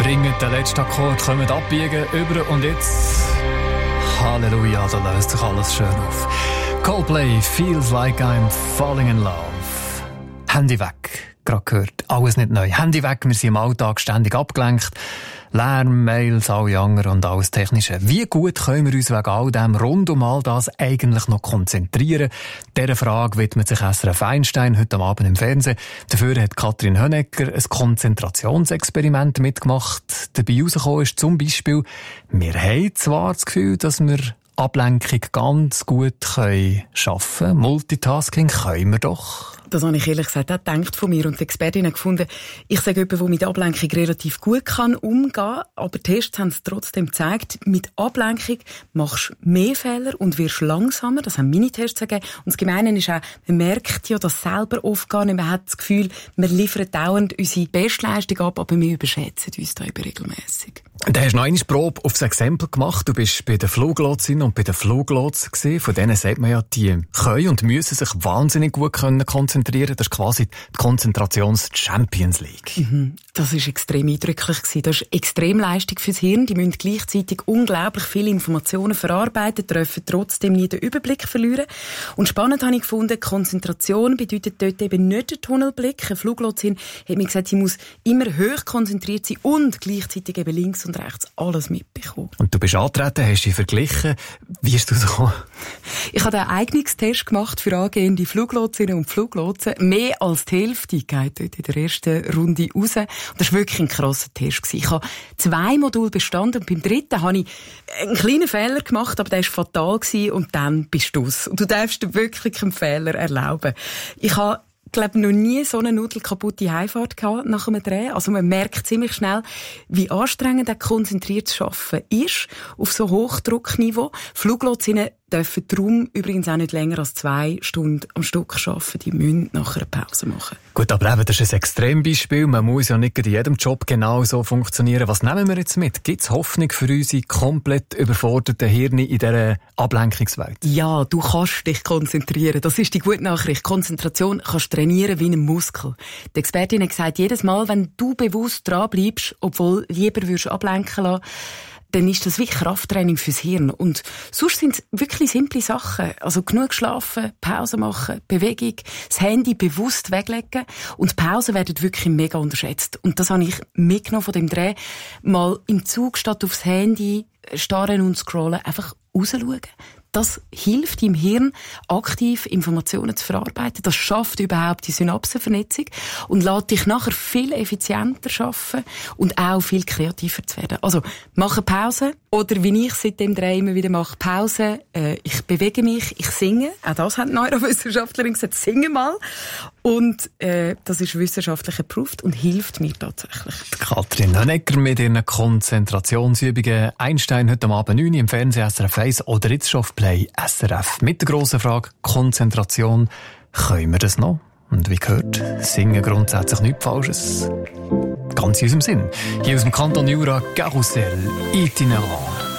bringen den letzten Akkord, kommen abbiegen, über und jetzt... Halleluja, da löst sich alles schön auf. Coldplay, Feels Like I'm Falling in Love. Handy weg, gerade gehört, alles nicht neu. Handy weg, wir sind im Alltag ständig abgelenkt. Lärm, Mails, alle anderen und alles Technische. Wie gut können wir uns wegen all dem rund um all das eigentlich noch konzentrieren? Dieser Frage widmet sich SRF Einstein heute Abend im Fernsehen. Dafür hat Katrin Hönecker ein Konzentrationsexperiment mitgemacht. Dabei herausgekommen ist zum Beispiel, wir haben zwar das Gefühl, dass wir Ablenkung ganz gut schaffen können. Multitasking können wir doch. Das habe ich ehrlich gesagt auch gedacht von mir. Und die Expertin hat gefunden, ich sage jemand, der mit Ablenkung relativ gut umgehen kann. Aber die Tests haben es trotzdem gezeigt, mit Ablenkung machst du mehr Fehler und wirst langsamer. Das haben meine Tests gegeben. Und das Gemeine ist auch, man merkt ja das selber oft gar nicht. Man hat das Gefühl, wir liefern dauernd unsere Bestleistung ab, aber wir überschätzen uns da regelmässig. Da hast du noch eine Probe aufs Exempel gemacht. Du bist bei den Fluglotsen und bei den Fluglotsen gewesen. Von denen sagt man ja, die können und müssen sich wahnsinnig gut konzentrieren. Das ist quasi die Konzentrations-Champions League. Das war extrem eindrücklich. Das ist Extremleistung fürs Hirn. Die müssen gleichzeitig unglaublich viele Informationen verarbeiten, dürfen trotzdem nie den Überblick verlieren. Und spannend habe ich gefunden, Konzentration bedeutet dort eben nicht der Tunnelblick. Ein Fluglotsin hat mir gesagt, sie muss immer hoch konzentriert sein und gleichzeitig eben links und rechts alles mitbekommen. Und du bist angetreten, hast dich verglichen. Wie ist du so gekommen? Ich habe einen Eignungstest gemacht für angehende Fluglotsinnen und Fluglotsen. Mehr als die Hälfte geht dort in der ersten Runde raus. Und das war wirklich ein krasser Test. Ich habe 2 Module bestanden und beim 3. habe ich einen kleinen Fehler gemacht, aber der war fatal und dann bist du es. Und du darfst dir wirklich einen Fehler erlauben. Ich habe noch nie so eine nudelkaputte Heimfahrt gehabt nach einem Dreh. Also man merkt ziemlich schnell, wie anstrengend ein konzentriertes Arbeiten ist auf so Hochdruckniveau. Fluglotsinnen dürfen darum übrigens auch nicht länger als 2 Stunden am Stück arbeiten. Die müssen nachher eine Pause machen. Gut, aber eben, das ist ein Extrembeispiel. Man muss ja nicht in jedem Job genau so funktionieren. Was nehmen wir jetzt mit? Gibt es Hoffnung für unsere komplett überforderten Hirne in dieser Ablenkungswelt? Ja, du kannst dich konzentrieren. Das ist die gute Nachricht. Konzentration kannst du trainieren wie einen Muskel. Die Expertin hat gesagt, jedes Mal, wenn du bewusst dran bleibst, obwohl lieber würdest ablenken lassen, dann ist das wie Krafttraining fürs Hirn. Und sonst sind es wirklich simple Sachen. Also genug schlafen, Pause machen, Bewegung, das Handy bewusst weglegen. Und Pausen werden wirklich mega unterschätzt. Und das habe ich mitgenommen von dem Dreh. Mal im Zug statt aufs Handy starren und scrollen, einfach rausschauen. Das hilft im Hirn, aktiv Informationen zu verarbeiten. Das schafft überhaupt die Synapsenvernetzung und lässt dich nachher viel effizienter arbeiten und auch viel kreativer zu werden. Also, mache Pause. Oder wie ich seit dem Dreh immer wieder mache, Pause. Ich bewege mich, ich singe. Auch das hat die Neurowissenschaftlerin gesagt, singe mal. Und das ist wissenschaftlich erprobt und hilft mir tatsächlich. Katrin Hönecker mit ihren Konzentrationsübungen. Einstein heute Abend 9 Uhr im Fernsehen SRF 1 oder jetzt schon auf Play SRF. Mit der grossen Frage Konzentration. Können wir das noch? Und wie gehört, singen grundsätzlich nichts Falsches. Ganz in unserem Sinn. Hier aus dem Kanton Jura, Karussell, Itinerant.